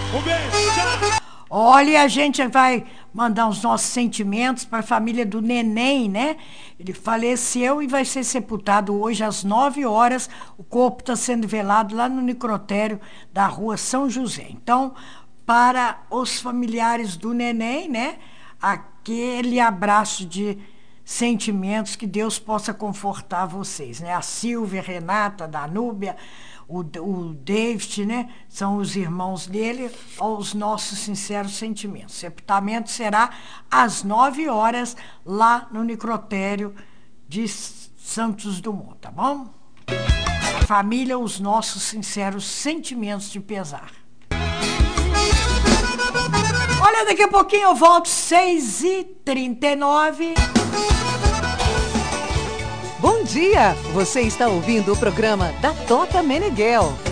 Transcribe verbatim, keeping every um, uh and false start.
Um beijo, tchau. Olha, a gente vai mandar os nossos sentimentos para a família do Neném, né? Ele faleceu e vai ser sepultado hoje às nove horas. O corpo está sendo velado lá no necrotério da rua São José. Então, para os familiares do Neném, né? Aquele abraço de sentimentos, que Deus possa confortar vocês, né? A Silvia, a Renata, a Danúbia, o, o David, né? São os irmãos dele, aos nossos sinceros sentimentos. O sepultamento será às nove horas, lá no necrotério de Santos Dumont, tá bom? A família, os nossos sinceros sentimentos de pesar. Olha, daqui a pouquinho eu volto, seis e trinta e nove. Bom dia! Você está ouvindo o programa da Tota Meneghel.